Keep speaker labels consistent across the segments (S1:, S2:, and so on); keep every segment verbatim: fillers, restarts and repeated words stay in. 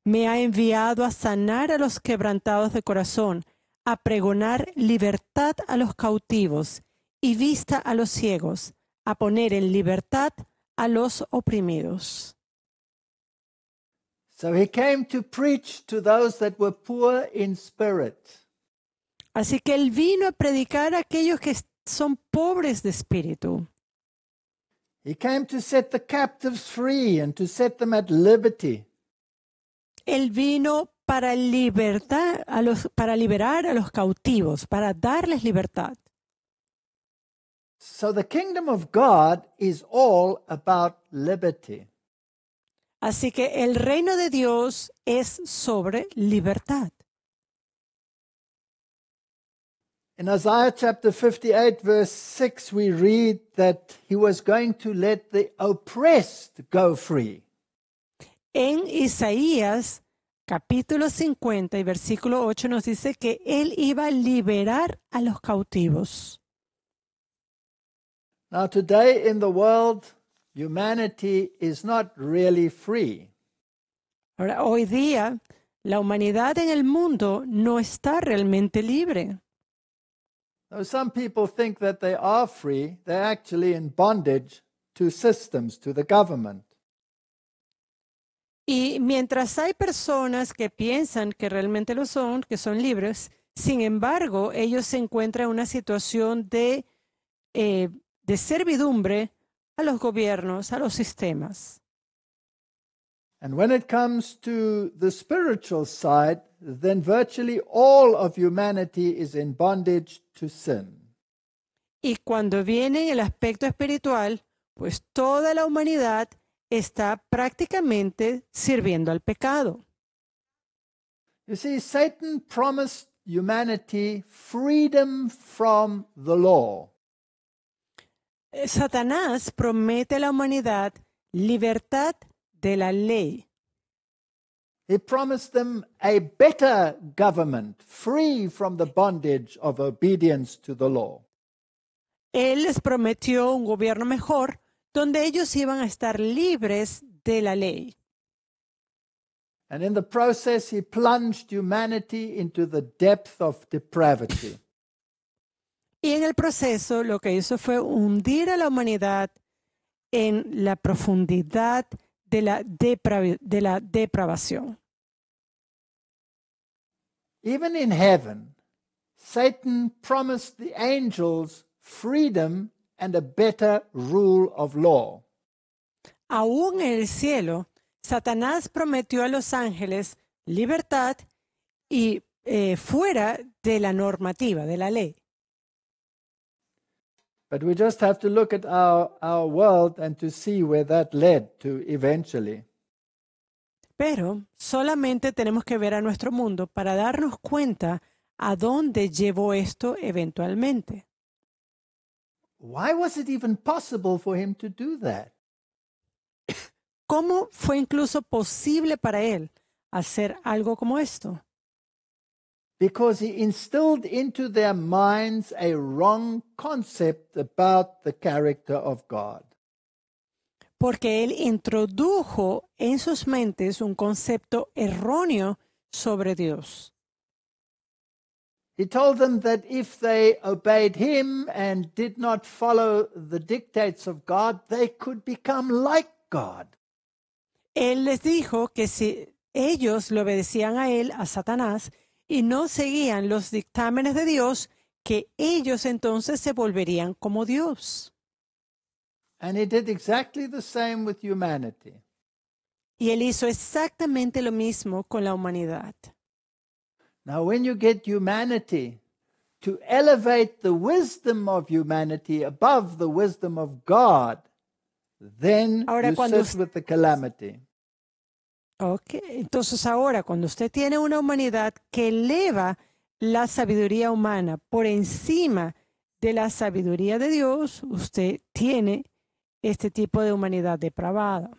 S1: me ha enviado a sanar a los quebrantados de corazón, a pregonar libertad a los cautivos y vista a los ciegos, a poner en libertad a los oprimidos.
S2: So he came to preach to those that were poor in spirit.
S1: Así que él vino a predicar a aquellos que son pobres de espíritu.
S2: He came to set the captives free and to set them at liberty.
S1: Él vino para libertar a los, para liberar a los cautivos, para darles libertad.
S2: So the kingdom of God is all about liberty.
S1: Así que el reino de Dios es sobre libertad.
S2: In Isaiah chapter fifty-eight, verse six, we read that he was going to let the oppressed go free.
S1: En Isaías capítulo cincuenta y versículo ocho nos dice que él iba a liberar a los cautivos.
S2: Now today in the world, humanity is not really free.
S1: Ahora, hoy día, la humanidad en el mundo no está realmente libre.
S2: Though some people think that they are free, they're actually in bondage to systems, to the government.
S1: Y mientras hay personas que piensan que realmente lo son, que son libres, sin embargo, ellos se encuentran en una situación de, eh, de servidumbre a los gobiernos, a los sistemas.
S2: And when it comes to the spiritual side, then virtually all of humanity is in bondage to sin.
S1: Y cuando viene el aspecto espiritual, pues toda la humanidad está prácticamente sirviendo al pecado.
S2: You see, Satan promised humanity freedom from the law.
S1: Satanás promete a la humanidad libertad de la ley.
S2: He promised them a better government, free from the bondage of obedience to the law.
S1: Él les prometió un gobierno mejor, donde ellos iban a estar libres de la ley.
S2: And in the process, he plunged humanity into the depth of depravity.
S1: Y en el proceso lo que hizo fue hundir a la humanidad en la profundidad de la, depra- de la depravación.
S2: Even in heaven, Satan promised the angels freedom and a better rule of law.
S1: Aún en el cielo, Satanás prometió a los ángeles libertad y eh, fuera de la normativa, de la ley.
S2: But we just have to look at our, our world and to see where that led to eventually.
S1: Pero solamente tenemos que ver a nuestro mundo para darnos cuenta a dónde llevó esto eventualmente.
S2: Why was it even possible for him to do that?
S1: ¿Cómo fue incluso posible para él hacer algo como esto?
S2: Because he instilled into their minds a wrong concept about the character of God.
S1: Porque él introdujo en sus mentes un concepto erróneo sobre Dios.
S2: He told them that if they obeyed him and did not follow the dictates of God, they could become like God.
S1: Él les dijo que si ellos le obedecían a él, a Satanás, y no seguían los dictámenes de Dios, que ellos entonces se volverían como Dios.
S2: And he did exactly the same with humanity.
S1: Y él hizo exactamente lo mismo con la humanidad.
S2: Now, when you get humanity to elevate the wisdom of humanity above the wisdom of God, then
S1: Ahora,
S2: you
S1: cuando
S2: sit with the calamity.
S1: Ok, entonces ahora cuando usted tiene una humanidad que eleva la sabiduría humana por encima de la sabiduría de Dios, usted tiene este tipo de humanidad depravada.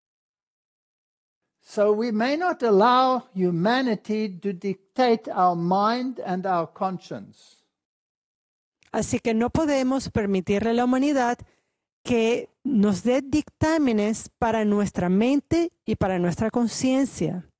S2: So we may not allow humanity to dictate our mind and our conscience.
S1: Así que no podemos permitirle a la humanidad que nos dé dictámenes para nuestra mente y para nuestra conciencia.